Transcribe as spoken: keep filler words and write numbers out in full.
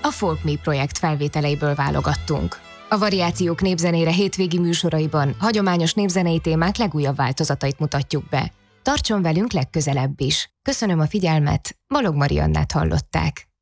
a Folk Me projekt felvételeiből válogattunk. A Variációk népzenére hétvégi műsoraiban hagyományos népzenei témák legújabb változatait mutatjuk be. Tartson velünk legközelebb is. Köszönöm a figyelmet, Balogh Mariannát hallották.